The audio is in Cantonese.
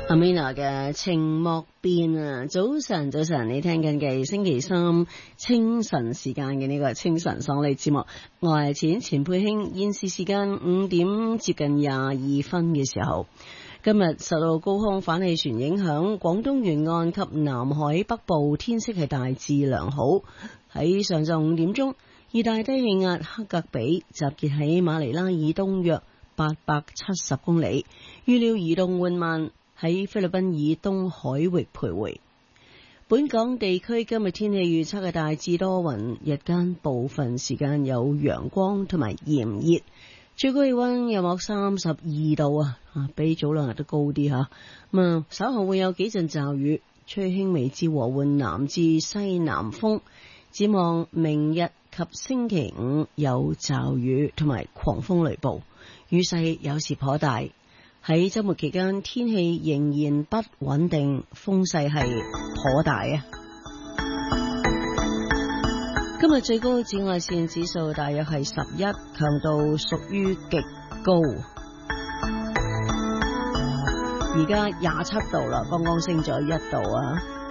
Amina 嘅情莫變啊！早晨，你聽緊嘅星期三清晨時間嘅呢個清晨爽利節目，我係錢佩卿。現時時間5點接近22分嘅時候，今日受到高空反氣旋影響，廣東沿岸及南海北部天色係大致良好。喺上晝5點鐘，熱帶低氣壓克格比集結喺馬尼拉以東約870公里，預料移動緩慢，喺菲律賓以東海域徘徊。本港地區今日天氣預測係大致多雲，日間部分時間有陽光同埋炎熱，最高氣溫約莫32度啊，比早兩日都高啲吓。稍後會有幾陣驟雨，吹輕微至和緩南至西南風。展望明日及星期五有驟雨同埋狂風雷暴，雨勢有時頗大。喺周末期間，天氣仍然不穩定，風勢係頗大啊！今日最高紫外線指數大約係11，強度屬於極高。而家27度啦，剛剛升咗1度啊！